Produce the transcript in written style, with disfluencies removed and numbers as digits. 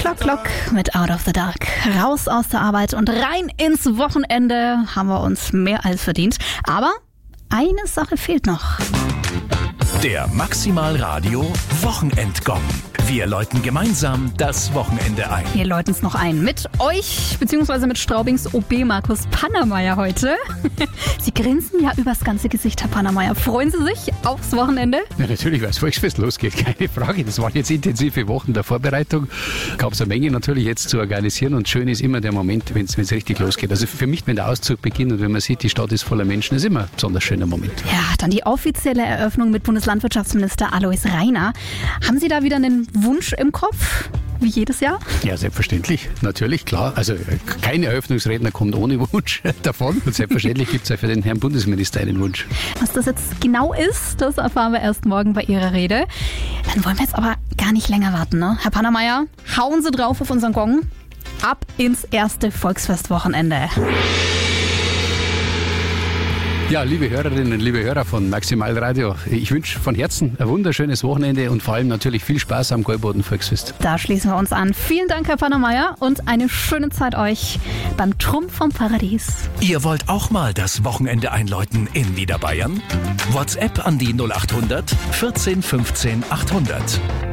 Clock mit Out of the Dark. Raus aus der Arbeit und rein ins Wochenende haben wir uns mehr als verdient. Aber eine Sache fehlt noch. Der Maximal Radio Wochenendgong. Wir läuten gemeinsam das Wochenende ein. Wir läuten es noch ein mit euch, beziehungsweise mit Straubings OB Markus Pannermeier heute. Sie grinsen ja übers ganze Gesicht, Herr Pannermeier. Freuen Sie sich aufs Wochenende? Ja, natürlich, weil das Volksfest losgeht, keine Frage. Das waren jetzt intensive Wochen der Vorbereitung. Gab es eine Menge natürlich jetzt zu organisieren und schön ist immer der Moment, wenn es richtig losgeht. Also für mich, wenn der Auszug beginnt und wenn man sieht, die Stadt ist voller Menschen, ist immer ein besonders schöner Moment. Ja, dann die offizielle Eröffnung mit Bundeslandwirtschaftsminister Alois Rainer. Haben Sie da wieder einen Wunsch im Kopf, wie jedes Jahr? Ja, selbstverständlich, natürlich, klar. Also kein Eröffnungsredner kommt ohne Wunsch davon. Und selbstverständlich gibt es auch für den Herrn Bundesminister einen Wunsch. Was das jetzt genau ist, das erfahren wir erst morgen bei Ihrer Rede. Dann wollen wir jetzt aber gar nicht länger warten, ne? Herr Pannermeier, hauen Sie drauf auf unseren Gong. Ab ins erste Volksfestwochenende. Ja, liebe Hörerinnen und liebe Hörer von Maximal Radio, ich wünsche von Herzen ein wunderschönes Wochenende und vor allem natürlich viel Spaß am Gäuboden Volksfest. Da schließen wir uns an. Vielen Dank, Herr Pannermeier, und eine schöne Zeit euch beim Trumpf vom Paradies. Ihr wollt auch mal das Wochenende einläuten in Niederbayern? WhatsApp an die 0800 14 15 800.